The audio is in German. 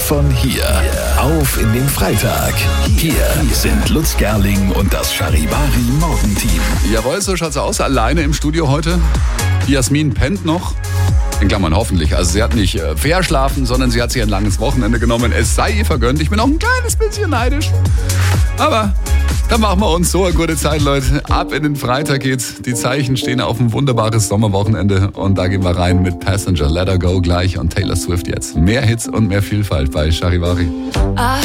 von hier. Auf in den Freitag. Hier sind Lutz Gerling und das Charivari Morgenteam. Jawohl, so schaut's aus. Alleine im Studio heute. Jasmin pennt noch. In Klammern hoffentlich. Also sie hat nicht verschlafen, sondern sie hat sich ein langes Wochenende genommen. Es sei ihr vergönnt. Ich bin auch ein kleines bisschen neidisch. Aber dann machen wir uns so eine gute Zeit, Leute. Ab in den Freitag geht's. Die Zeichen stehen auf ein wunderbares Sommerwochenende. Und da gehen wir rein mit Passenger, Let Her Go gleich und Taylor Swift jetzt. Mehr Hits und mehr Vielfalt bei Charivari. I